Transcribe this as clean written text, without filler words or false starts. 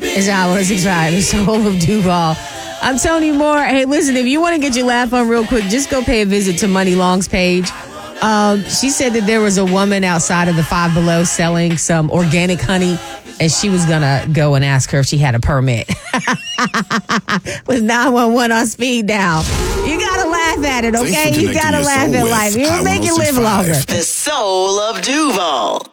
It's Hot 106.5, the soul of Duval. I'm Tony Moore. Hey, listen, if you want to get your laugh on real quick, just go pay a visit to Money Long's page. She said that there was a woman outside of the Five Below selling some organic honey, and she was going to go and ask her if she had a permit. With 911 on speed dial. You got to laugh at it, okay? You got to laugh at life. It'll make you live longer. The soul of Duval.